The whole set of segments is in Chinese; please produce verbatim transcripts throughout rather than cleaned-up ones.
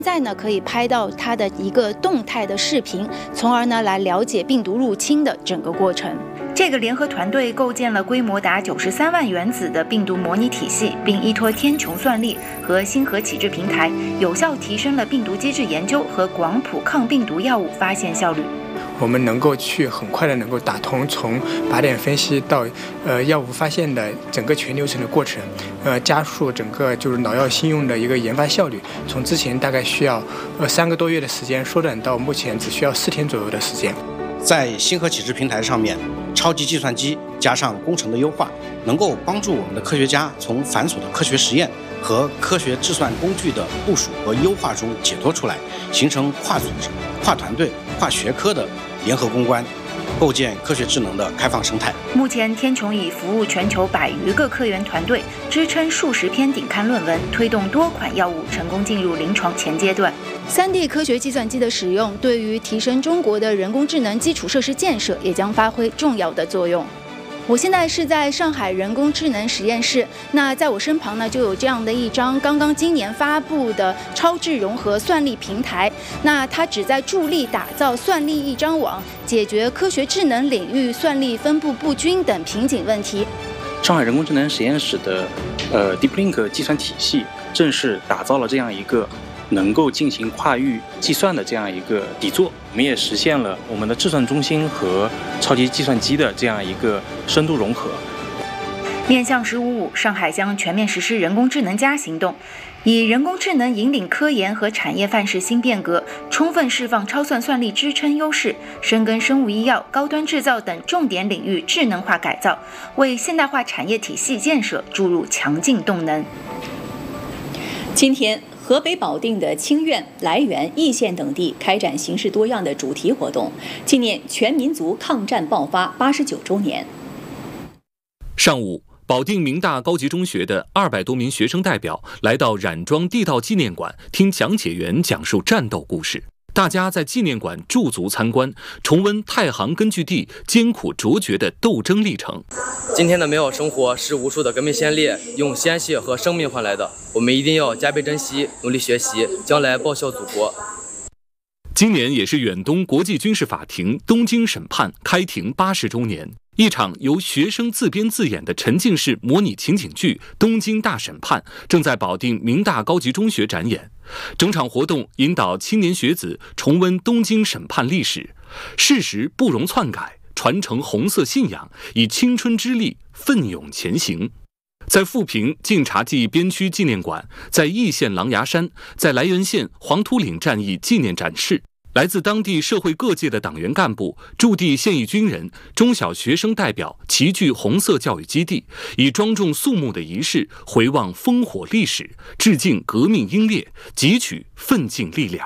现在呢，可以拍到它的一个动态的视频，从而呢来了解病毒入侵的整个过程。这个联合团队构建了规模达九十三万原子的病毒模拟体系，并依托天穹算力和星河启智平台，有效提升了病毒机制研究和广谱抗病毒药物发现效率。 我们能够去很快的能够打通从靶点分析到呃药物发现的整个全流程的过程，呃加速整个就是脑药新用的一个研发效率，从之前大概需要呃三个多月的时间，缩短到目前只需要四天左右的时间。 在星河启智平台上面，超级计算机加上工程的优化，能够帮助我们的科学家从繁琐的科学实验和科学计算工具的部署和优化中解脱出来，形成跨组织、跨团队、跨学科的联合攻关，构建科学智能的开放生态。 目前，天穹已服务全球百余个科研团队，支撑数十篇顶刊论文，推动多款药物成功进入临床前阶段。三 D 科学计算机的使用，对于提升中国的人工智能基础设施建设也将发挥重要的作用。我现在是在上海人工智能实验室，那在我身旁呢，就有这样的一张刚刚今年发布的超智融合算力平台。那它旨在助力打造算力一张网，解决科学智能领域算力分布不均等瓶颈问题。 上海人工智能实验室的呃 DeepLink 计算体系正式打造了这样一个能够进行跨域计算的这样一个底座，我们也实现了我们的计算中心和超级计算机的这样一个深度融合。 面向“十五五”，上海将全面实施人工智能加行动，以人工智能引领科研和产业范式新变革，充分释放超算算力支撑优势，深耕生物医药、高端制造等重点领域智能化改造，为现代化产业体系建设注入强劲动能。 今天，河北保定的清苑、涞源、易县等地开展形式多样的主题活动，纪念全民族抗战爆发八十九周年。 上午，保定明大高级中学的二百多名学生代表来到冉庄地道纪念馆，听讲解员讲述战斗故事。大家在纪念馆驻足参观，重温太行根据地艰苦卓绝的斗争历程。 今天的美好生活是无数的革命先烈用鲜血和生命换来的，我们一定要加倍珍惜，努力学习，将来报效祖国。 今年也是远东国际军事法庭东京审判开庭八十周年，一场由学生自编自演的沉浸式模拟情景剧《东京大审判》正在保定明大高级中学展演。整场活动引导青年学子重温东京审判历史，事实不容篡改，传承红色信仰，以青春之力奋勇前行。在富平晋察冀边区纪念馆，在易县狼牙山，在涞源县黄土岭战役纪念展示，来自当地社会各界的党员干部、驻地现役军人、中小学生代表齐聚红色教育基地，以庄重肃穆的仪式回望烽火历史，致敬革命英烈，汲取奋进力量。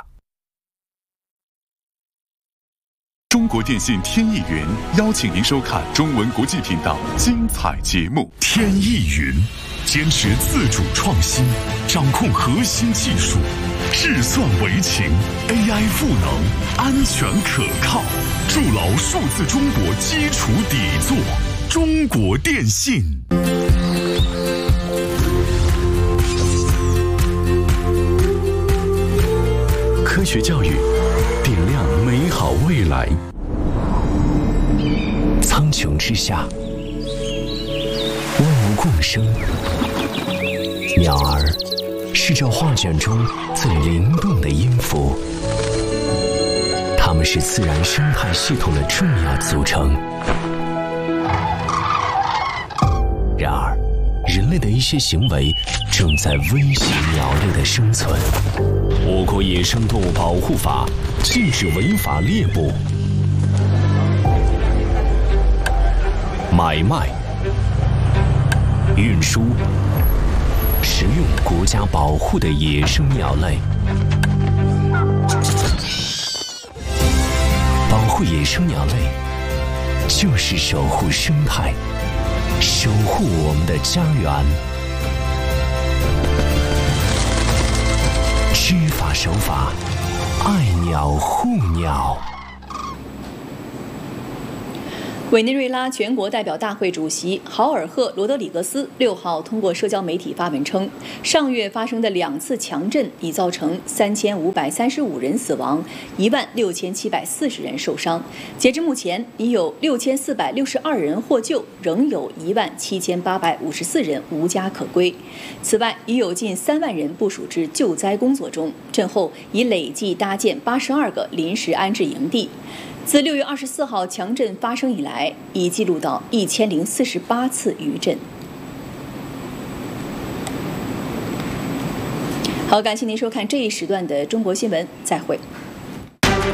中国电信天翼云邀请您收看中文国际频道精彩节目。天翼云坚持自主创新，掌控核心技术，智算为情 ，A I 赋能，安全可靠，筑牢数字中国基础底座。中国电信。科学教育，点亮美好未来。苍穹之下，万物共生。鸟儿是这画卷中最灵动的音符，它们是自然生态系统的重要组成。然而，人类的一些行为正在威胁鸟类的生存。我国野生动物保护法禁止违法猎捕、买卖、运输、食用国家保护的野生鸟类。保护野生鸟类，就是守护生态，守护我们的家园。知法守法，爱鸟护鸟。 委内瑞拉全国代表大会主席豪尔赫·罗德里格斯六号通过社交媒体发文称，上月发生的两次强震已造成三千五百三十五人死亡，一万六千七百四十人受伤。截至目前，已有六千四百六十二人获救，仍有一万七千八百五十四人无家可归。此外，已有近三万人部署至救灾工作中。震后已累计搭建八十二个临时安置营地。自六月二十四号强震发生以来，已记录到一千零四十八次余震。好，感谢您收看这一时段的中国新闻，再会。